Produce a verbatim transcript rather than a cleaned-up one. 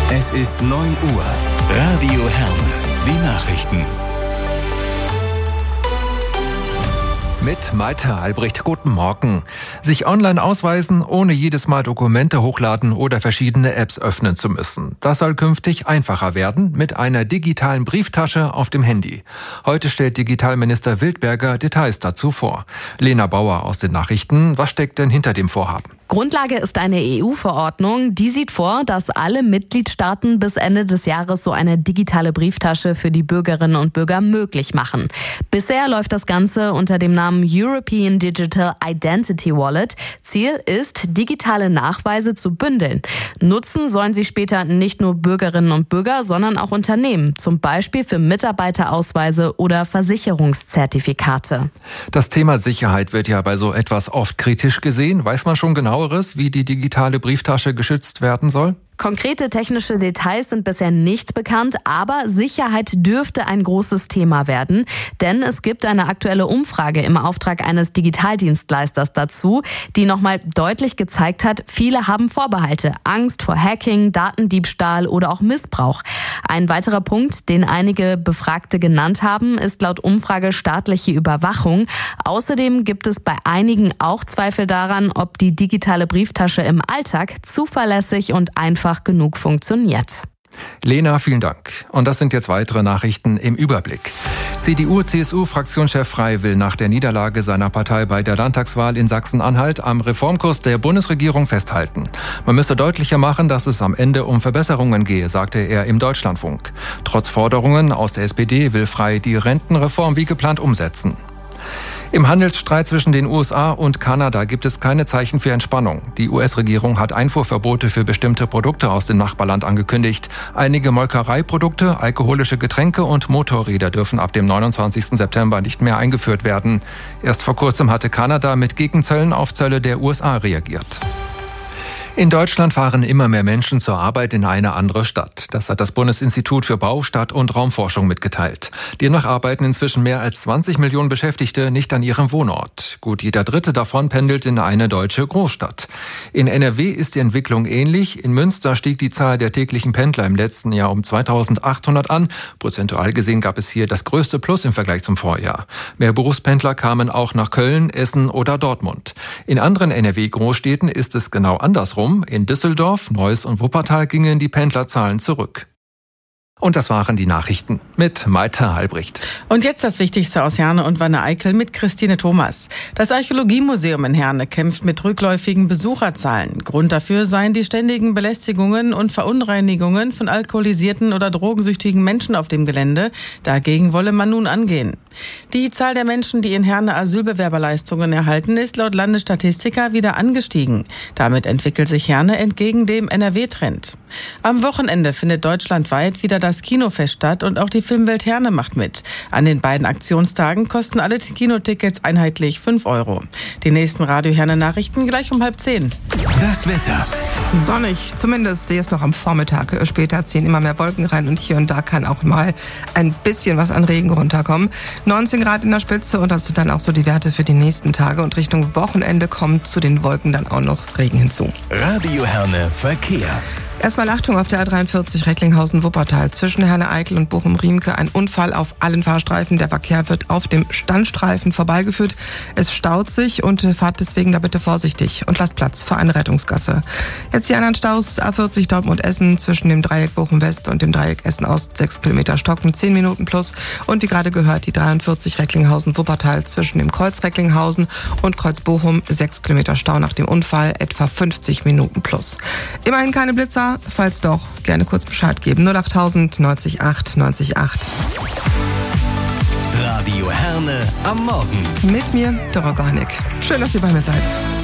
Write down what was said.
Es ist neun Uhr. Radio Herne. Die Nachrichten. Mit Malte Albrecht, guten Morgen. Sich online ausweisen, ohne jedes Mal Dokumente hochladen oder verschiedene Apps öffnen zu müssen. Das soll künftig einfacher werden mit einer digitalen Brieftasche auf dem Handy. Heute stellt Digitalminister Wildberger Details dazu vor. Lena Bauer aus den Nachrichten. Was steckt denn hinter dem Vorhaben? Grundlage ist eine E U-Verordnung, die sieht vor, dass alle Mitgliedstaaten bis Ende des Jahres so eine digitale Brieftasche für die Bürgerinnen und Bürger möglich machen. Bisher läuft das Ganze unter dem Namen European Digital Identity Wallet. Ziel ist, digitale Nachweise zu bündeln. Nutzen sollen sie später nicht nur Bürgerinnen und Bürger, sondern auch Unternehmen, zum Beispiel für Mitarbeiterausweise oder Versicherungszertifikate. Das Thema Sicherheit wird ja bei so etwas oft kritisch gesehen. Weiß man schon genau, wie die digitale Brieftasche geschützt werden soll? Konkrete technische Details sind bisher nicht bekannt, aber Sicherheit dürfte ein großes Thema werden. Denn es gibt eine aktuelle Umfrage im Auftrag eines Digitaldienstleisters dazu, die nochmal deutlich gezeigt hat, viele haben Vorbehalte, Angst vor Hacking, Datendiebstahl oder auch Missbrauch. Ein weiterer Punkt, den einige Befragte genannt haben, ist laut Umfrage staatliche Überwachung. Außerdem gibt es bei einigen auch Zweifel daran, ob die digitale Brieftasche im Alltag zuverlässig und einfach genug funktioniert. Lena, vielen Dank. Und das sind jetzt weitere Nachrichten im Überblick. C D U-C S U-Fraktionschef Frey will nach der Niederlage seiner Partei bei der Landtagswahl in Sachsen-Anhalt am Reformkurs der Bundesregierung festhalten. Man müsse deutlicher machen, dass es am Ende um Verbesserungen gehe, sagte er im Deutschlandfunk. Trotz Forderungen aus der S P D will Frey die Rentenreform wie geplant umsetzen. Im Handelsstreit zwischen den U S A und Kanada gibt es keine Zeichen für Entspannung. Die U S-Regierung hat Einfuhrverbote für bestimmte Produkte aus dem Nachbarland angekündigt. Einige Molkereiprodukte, alkoholische Getränke und Motorräder dürfen ab dem neunundzwanzigsten September nicht mehr eingeführt werden. Erst vor kurzem hatte Kanada mit Gegenzöllen auf Zölle der U S A reagiert. In Deutschland fahren immer mehr Menschen zur Arbeit in eine andere Stadt. Das hat das Bundesinstitut für Bau, Stadt- und Raumforschung mitgeteilt. Demnach arbeiten inzwischen mehr als zwanzig Millionen Beschäftigte nicht an ihrem Wohnort. Gut jeder Dritte davon pendelt in eine deutsche Großstadt. In N R W ist die Entwicklung ähnlich. In Münster stieg die Zahl der täglichen Pendler im letzten Jahr um zweitausendachthundert an. Prozentual gesehen gab es hier das größte Plus im Vergleich zum Vorjahr. Mehr Berufspendler kamen auch nach Köln, Essen oder Dortmund. In anderen N R W-Großstädten ist es genau andersrum. In Düsseldorf, Neuss und Wuppertal gingen die Pendlerzahlen zurück. Und das waren die Nachrichten mit Malte Albrecht. Und jetzt das Wichtigste aus Herne und Wanne-Eickel mit Christine Thomas. Das Archäologiemuseum in Herne kämpft mit rückläufigen Besucherzahlen. Grund dafür seien die ständigen Belästigungen und Verunreinigungen von alkoholisierten oder drogensüchtigen Menschen auf dem Gelände. Dagegen wolle man nun angehen. Die Zahl der Menschen, die in Herne Asylbewerberleistungen erhalten, ist laut Landesstatistiker wieder angestiegen. Damit entwickelt sich Herne entgegen dem N R W-Trend. Am Wochenende findet deutschlandweit wieder das Kinofest statt und auch die Filmwelt Herne macht mit. An den beiden Aktionstagen kosten alle Kinotickets einheitlich fünf Euro. Die nächsten Radio Herne Nachrichten gleich um halb zehn. Das Wetter. Sonnig, zumindest jetzt noch am Vormittag. Später ziehen immer mehr Wolken rein und hier und da kann auch mal ein bisschen was an Regen runterkommen. neunzehn Grad in der Spitze und das sind dann auch so die Werte für die nächsten Tage. Und Richtung Wochenende kommt zu den Wolken dann auch noch Regen hinzu. Radio Herne Verkehr. Erstmal Achtung auf der A dreiundvierzig Recklinghausen-Wuppertal. Zwischen Herne-Eickel und Bochum-Riemke ein Unfall auf allen Fahrstreifen. Der Verkehr wird auf dem Standstreifen vorbeigeführt. Es staut sich und fahrt deswegen da bitte vorsichtig und lasst Platz für eine Rettungsgasse. Jetzt die anderen Staus. A vierzig Dortmund-Essen zwischen dem Dreieck Bochum-West und dem Dreieck Essen-Ost. sechs Kilometer Stocken, zehn Minuten plus. Und wie gerade gehört, die dreiundvierzig Recklinghausen-Wuppertal zwischen dem Kreuz Recklinghausen und Kreuz Bochum. sechs Kilometer Stau nach dem Unfall, etwa fünfzig Minuten plus. Immerhin keine Blitzer. Falls doch, gerne kurz Bescheid geben. null achttausend neunzig acht neunzig acht. Radio Herne am Morgen. Mit mir, Doroganik. Schön, dass ihr bei mir seid.